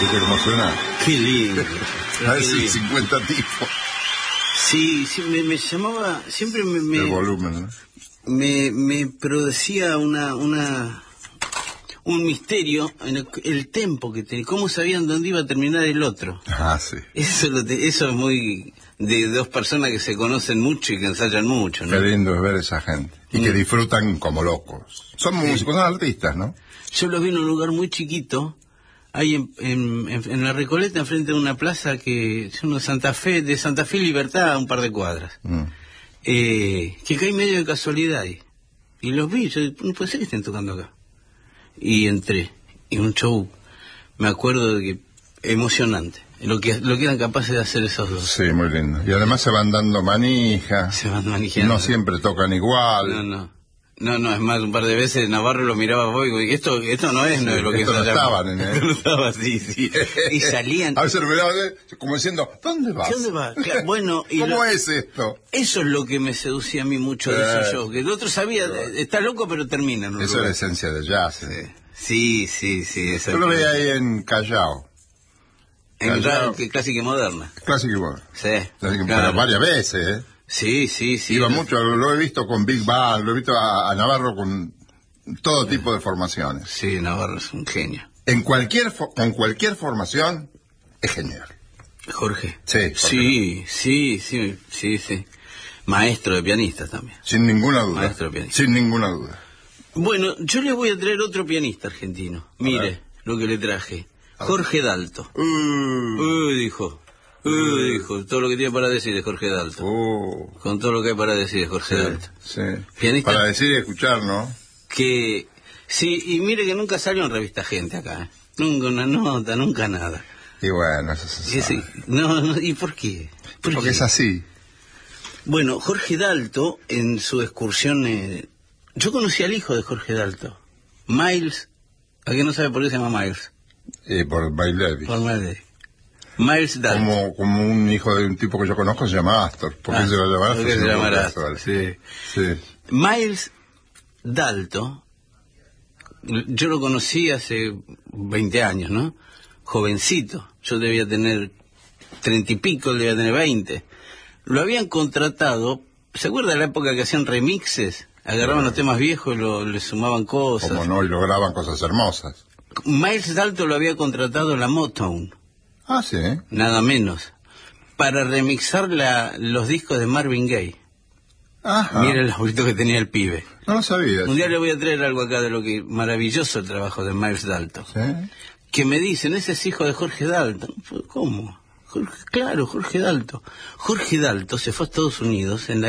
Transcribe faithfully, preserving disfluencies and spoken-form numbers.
¿viste cómo suena? Qué lindo. A ver si cincuenta tipos. Sí, sí, me, me llamaba, siempre me... me el volumen, ¿no? Me, me producía una... una un misterio en el, el tempo que tenía, cómo sabían dónde iba a terminar el otro. Ah, sí. Eso, lo te, eso es muy de dos personas que se conocen mucho y que ensayan mucho, ¿no? Qué lindo es ver esa gente. Y mm. que disfrutan como locos. Son músicos, son artistas, ¿no? Yo los vi en un lugar muy chiquito, ahí en, en, en, en la Recoleta, enfrente de una plaza que es una Santa Fe, de Santa Fe Libertad, a un par de cuadras. Mm. Eh, que caí medio de casualidad ahí. Y los vi, yo no puede ser que estén tocando acá. Y entré, y un show, me acuerdo de que emocionante, lo que lo que eran capaces de hacer esos dos. Sí, muy lindo. Y además se van dando manija. Se van manejando. No siempre tocan igual. No, no. No, no, es más, un par de veces Navarro lo miraba a vos y digo, esto, esto no es, sí, no es lo que esto no estaban en él. No estaba, sí, sí. Y salían. A veces lo miraba como diciendo, ¿dónde vas? ¿Dónde vas? Claro, bueno, y ¿cómo lo, es esto? Eso es lo que me seducía a mí mucho de eh, ese show, que el otro sabía, pero, está loco pero termina. ¿No? Eso es la esencia del jazz. ¿eh? Sí, sí, sí. Yo lo veía ahí en Callao. En Callao, que clásica y moderna. Clásica y moderna. Sí. Clásica, claro. Pero varias veces, ¿eh? Sí, sí, sí. Iba mucho, lo he visto con Big Band, lo he visto a, a Navarro con todo tipo de formaciones. Sí, Navarro es un genio. En cualquier con cualquier formación es genial. Jorge. Sí, Jorge. Sí, sí, sí, sí, sí. Maestro de pianistas también. Sin ninguna duda. Maestro de pianistas. Sin ninguna duda. Bueno, yo le voy a traer otro pianista argentino. Mire lo que le traje. Jorge Dalto. Uh. Uy, dijo. Uy, dijo, todo lo que tiene para decir es Jorge Dalto. Uh. Con todo lo que hay para decir es Jorge sí, Dalto. Sí. Pianista para decir y escuchar, ¿no? Que, sí, y mire que nunca salió en Revista Gente acá. ¿eh? Nunca una nota, nunca nada. Y bueno, eso se sabe. Sí, no, no, ¿y por qué? ¿Por Porque qué? es así. Bueno, Jorge Dalto, en su excursión... Eh, yo conocí al hijo de Jorge Dalto, Miles. ¿Alguien no sabe por qué se llama Miles? Eh, por Miles Davis. Por Miles Davis. Miles Dalto. Como, como un hijo de un tipo que yo conozco se llama Astor. ¿Por qué ah, se lo llama Astor? ¿Por qué se llama Astor? Astor? Sí. Sí. Miles Dalto, yo lo conocí hace veinte años, ¿no? Jovencito. Yo debía tener treinta y pico, él debía tener veinte. Lo habían contratado, ¿se acuerda de la época que hacían remixes? Agarraban los temas viejos y lo, le sumaban cosas. Como no, y lograban cosas hermosas. Miles Dalto lo había contratado la Motown. Ah, sí. Nada menos. Para remixar la, los discos de Marvin Gaye. Ajá. Mira el abuelito que tenía el pibe. No lo sabía. Un día le voy a traer algo acá de lo que... Maravilloso el trabajo de Miles Dalto. ¿Sí? Que me dicen, ese es hijo de Jorge Dalto. ¿Cómo? Jorge, claro, Jorge Dalto. Jorge Dalto se fue a Estados Unidos en la